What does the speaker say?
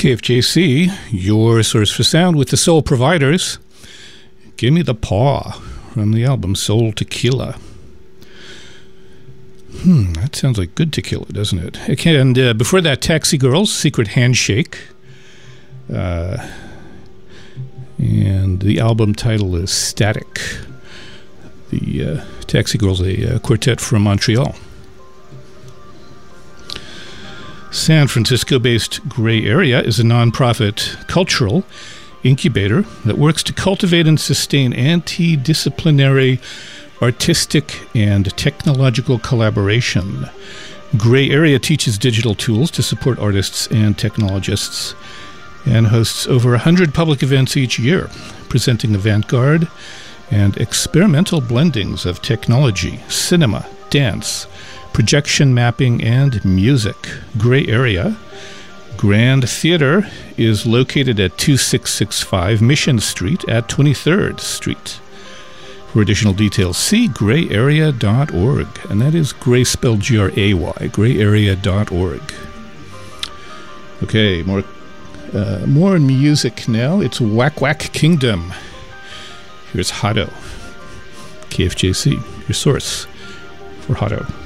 KFJC, your source for sound with the soul providers. Give Me the Paw from the album Soul Tequila. That sounds like good tequila, doesn't it? Okay, and before that, Taxi Girls, Secret Handshake. And the album title is Static. The Taxi Girls, a quartet from Montreal. San Francisco-based Gray Area is a nonprofit cultural incubator that works to cultivate and sustain anti-disciplinary artistic and technological collaboration. Gray Area teaches digital tools to support artists and technologists and hosts over 100 public events each year, presenting avant-garde and experimental blendings of technology, cinema, dance, projection mapping, and music. Gray Area Grand Theater is located at 2665 Mission Street at 23rd Street. For additional details, see grayarea.org, and that is gray spelled Gray, grayarea.org. Okay, more music now. It's Whack Whack Kingdom. Here's Hotto. KFJC, your source for Hotto.